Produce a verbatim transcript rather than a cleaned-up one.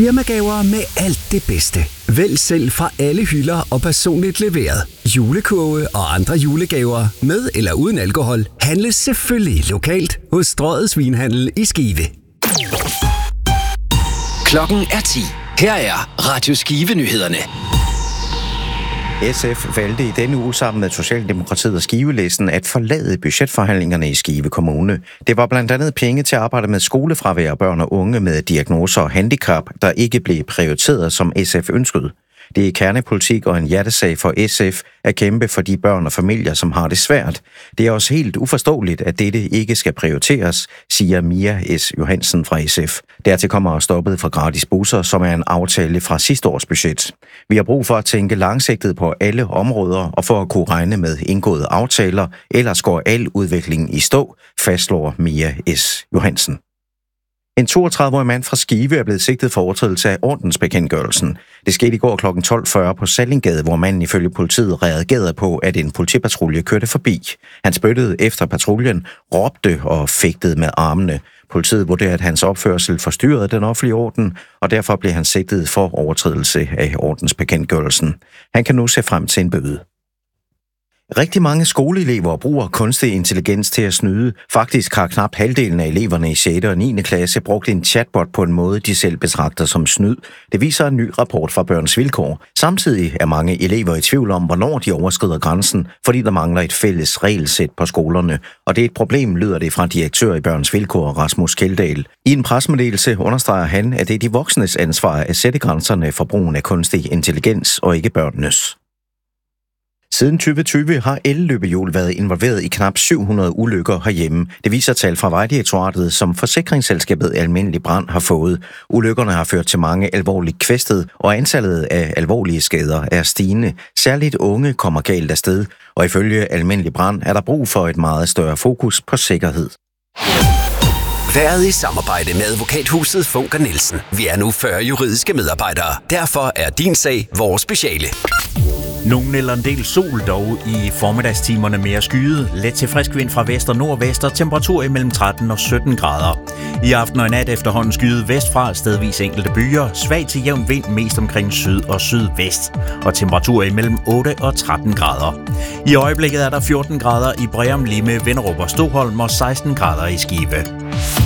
Firmagaver med alt det bedste. Vælg selv fra alle hylder og personligt leveret. Julekurve og andre julegaver med eller uden alkohol handles selvfølgelig lokalt hos Strøget Svinhandel i Skive. Klokken er ti. Her er Radio Skive-nyhederne. S F valgte i denne uge sammen med Socialdemokratiet og Skivelisten at forlade budgetforhandlingerne i Skive Kommune. Det var blandt andet penge til at arbejde med skolefravær og børn og unge med diagnoser og handicap, der ikke blev prioriteret, som S F ønskede. Det er kernepolitik og en hjertesag for S F at kæmpe for de børn og familier, som har det svært. Det er også helt uforståeligt, at dette ikke skal prioriteres, siger Mia S. Johansen fra S F. Dertil kommer stoppet for gratis busser, som er en aftale fra sidste års budget. Vi har brug for at tænke langsigtet på alle områder og for at kunne regne med indgåede aftaler, ellers går al udvikling i stå, fastslår Mia S. Johansen. En toogtredive-årig mand fra Skive er blevet sigtet for overtrædelse af ordensbekendtgørelsen. Det skete i går klokken tolv fyrre på Sallinggade, hvor manden ifølge politiet reagerede på, at en politipatrulje kørte forbi. Han spyttede efter patruljen, råbte og fægtede med armene. Politiet vurderede, at hans opførsel forstyrrede den offentlige orden, og derfor blev han sigtet for overtrædelse af ordensbekendtgørelsen. Han kan nu se frem til en bøde. Rigtig mange skoleelever bruger kunstig intelligens til at snyde. Faktisk har knap halvdelen af eleverne i sjette og niende klasse brugt en chatbot på en måde, de selv betragter som snyd. Det viser en ny rapport fra Børns Vilkår. Samtidig er mange elever i tvivl om, hvornår de overskrider grænsen, fordi der mangler et fælles regelsæt på skolerne. Og det er et problem, lyder det fra direktør i Børns Vilkår, Rasmus Kjeldahl. I en pressemeddelelse understreger han, at det er de voksnes ansvar at sætte grænserne for brugen af kunstig intelligens og ikke børnenes. Siden tyve tyve har elløbehjul været involveret i knap syv hundrede ulykker herhjemme. Det viser tal fra Vejdirektoratet, som forsikringsselskabet Almindelig Brand har fået. Ulykkerne har ført til mange alvorligt kvæstet, og antallet af alvorlige skader er stigende. Særligt unge kommer galt afsted, og ifølge Almindelig Brand er der brug for et meget større fokus på sikkerhed. Været i samarbejde med advokathuset Funker Nielsen. Vi er nu fyrre juridiske medarbejdere. Derfor er din sag vores speciale. Nogen eller en del sol dog i formiddagstimerne mere skyet. Let til frisk vind fra vest og nordvest og temperatur imellem tretten og sytten grader. I aften og i nat efterhånden skyet vestfra, stedvis enkelte byer. Svag til jævn vind mest omkring syd og sydvest. Og temperatur imellem otte og tretten grader. I øjeblikket er der fjorten grader i Breum, Lime, Vinderup og Stoholm og seksten grader i Skive.